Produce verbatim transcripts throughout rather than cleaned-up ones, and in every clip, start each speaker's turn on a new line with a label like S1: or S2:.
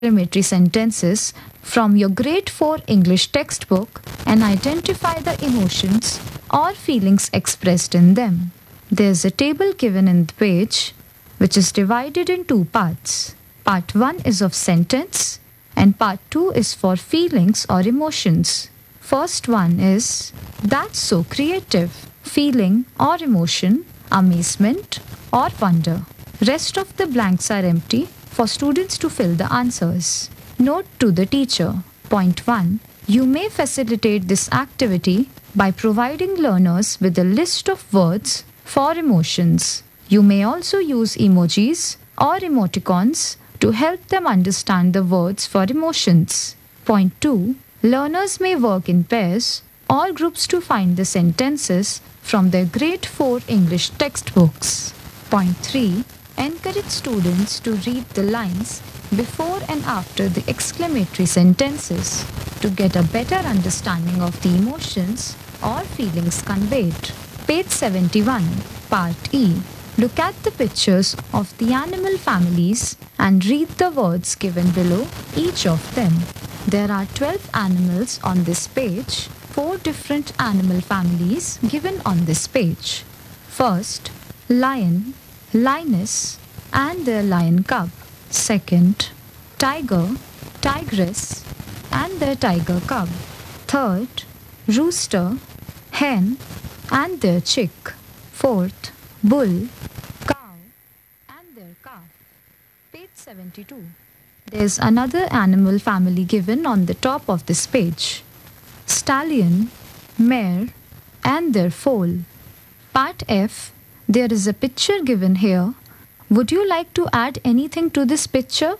S1: exclamatory sentences from your grade four English textbook and identify the emotions or feelings expressed in them. There's a table given in the page which is divided in two parts. Part one is of sentence and part two is for feelings or emotions. First one is that's so creative, feeling or emotion, amazement or wonder. Rest of the blanks are empty for students to fill the answers. Note to the teacher. Point one. You may facilitate this activity by providing learners with a list of words for emotions. You may also use emojis or emoticons to help them understand the words for emotions. Point two. Learners may work in pairs or groups to find the sentences from their grade four English textbooks. Point three. Encourage students to read the lines before and after the exclamatory sentences to get a better understanding of the emotions or feelings conveyed. Page seventy-one, Part E. Look at the pictures of the animal families and read the words given below each of them. There are twelve animals on this page, four different animal families given on this page. First, lion, lioness and their lion cub. Second, tiger, tigress and their tiger cub. Third, rooster, hen and their chick. Fourth, bull, cow and their calf. Page seventy-two. There's another animal family given on the top of this page. Stallion, mare and their foal. Part F. There is a picture given here. Would you like to add anything to this picture?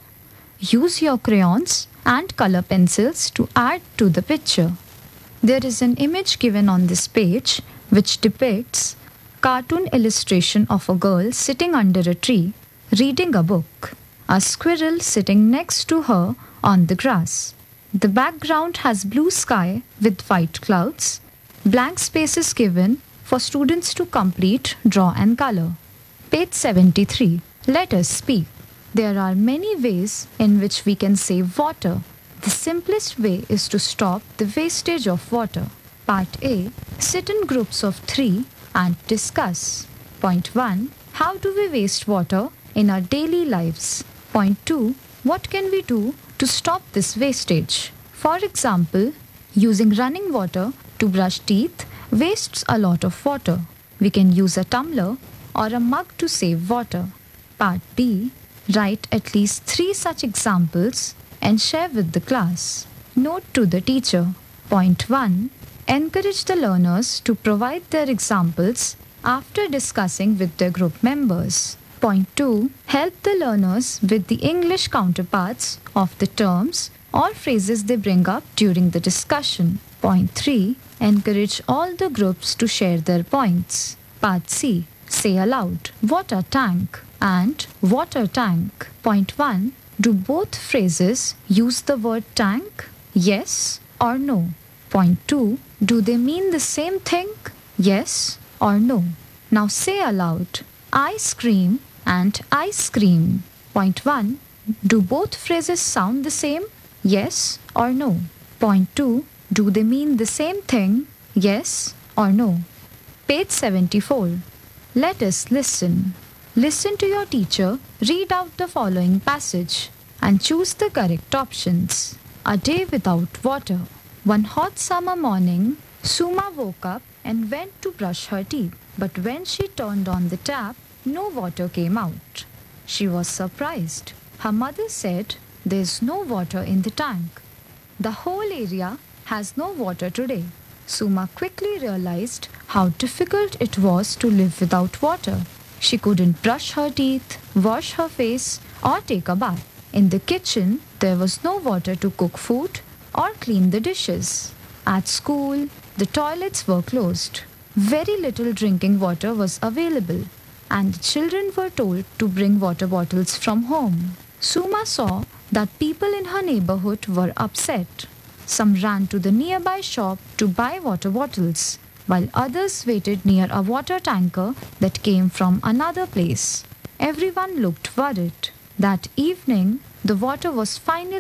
S1: Use your crayons and color pencils to add to the picture. There is an image given on this page which depicts cartoon illustration of a girl sitting under a tree reading a book, a squirrel sitting next to her on the grass. The background has blue sky with white clouds, blank spaces given for students to complete, draw and color. Page seventy-three. Let us speak. There are many ways in which we can save water. The simplest way is to stop the wastage of water. Part A. Sit in groups of three and discuss. Point one. How do we waste water in our daily lives? Point two. What can we do to stop this wastage? For example, using running water to brush teeth wastes a lot of water. We can use a tumbler or a mug to save water. Part B. Write at least three such examples and share with the class. Note to the teacher. Point one. Encourage the learners to provide their examples after discussing with their group members. Point two. Help the learners with the English counterparts of the terms or phrases they bring up during the discussion. Point three. Encourage all the groups to share their points. Part C. Say aloud, water tank and water tank. Point one. Do both phrases use the word tank? Yes or no? Point two. Do they mean the same thing? Yes or no? Now say aloud, ice cream and ice cream. Point one. Do both phrases sound the same? Yes or no? Point two. Do they mean the same thing? Yes or no? Page seventy-four. Let us listen. Listen to your teacher read out the following passage and choose the correct options. A day without water. One hot summer morning, Suma woke up and went to brush her teeth. But when she turned on the tap, no water came out. She was surprised. Her mother said, "There's no water in the tank. The whole area has no water today." Suma quickly realized how difficult it was to live without water. She couldn't brush her teeth, wash her face, or take a bath. In the kitchen, there was no water to cook food or clean the dishes. At school, the toilets were closed. Very little drinking water was available, and the children were told to bring water bottles from home. Suma saw that people in her neighborhood were upset. Some ran to the nearby shop to buy water bottles, while others waited near a water tanker that came from another place. Everyone looked worried. That evening, The water was finally